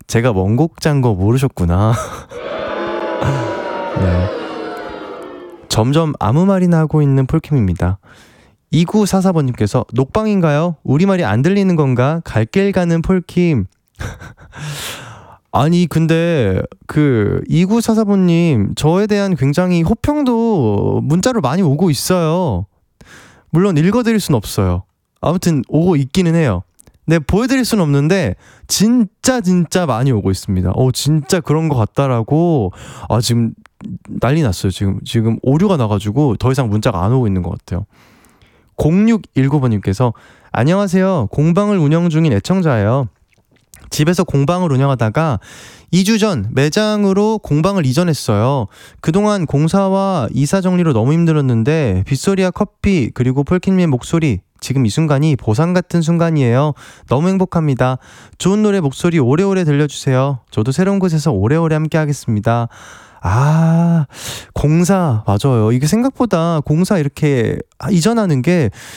제가 원곡 짠 거 모르셨구나. 네. 점점 아무 말이나 하고 있는 폴킴입니다. 2944번님께서 녹방인가요? 우리말이 안 들리는 건가? 갈 길 가는 폴킴. 아니 근데 그 2944번님 저에 대한 굉장히 호평도 문자로 많이 오고 있어요. 물론 읽어드릴 순 없어요. 아무튼 오고 있기는 해요. 네, 보여드릴 순 없는데 진짜 많이 오고 있습니다. 진짜 그런 것 같다라고. 지금 난리 났어요. 지금 오류가 나가지고 더 이상 문자가 안 오고 있는 것 같아요. 0619번님께서 안녕하세요. 공방을 운영 중인 애청자예요. 집에서 공방을 운영하다가 2주 전 매장으로 공방을 이전했어요. 그동안 공사와 이사 정리로 너무 힘들었는데 빗소리와 커피 그리고 폴킴님의 목소리 지금 이 순간이 보상 같은 순간이에요. 너무 행복합니다. 좋은 노래 목소리 오래오래 들려주세요. 저도 새로운 곳에서 오래오래 함께 하겠습니다. 공사 맞아요. 이게 생각보다 공사 이렇게 이전하는 게